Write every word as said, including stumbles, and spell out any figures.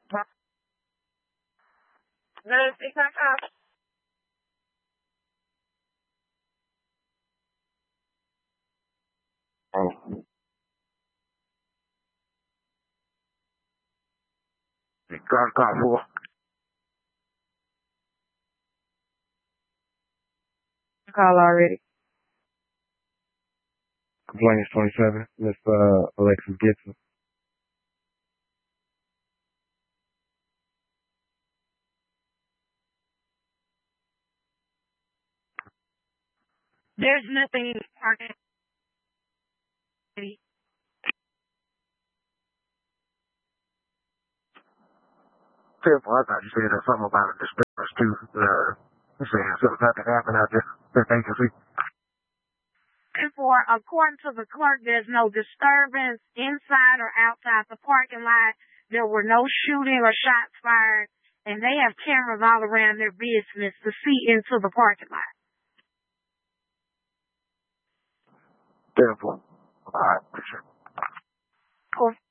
Let's pick up. Oh. Car, car four. Call already. Complaints twenty-seven. Miss uh, Alexis Gibson. There's nothing parking. Careful, I thought you said something about a disturbance too. Uh, you saying something that happened out there that they can see. For according to the clerk, there's no disturbance inside or outside the parking lot. There were no shooting or shots fired, and they have cameras all around their business to see into the parking lot. Careful. All right, appreciate it. Cool.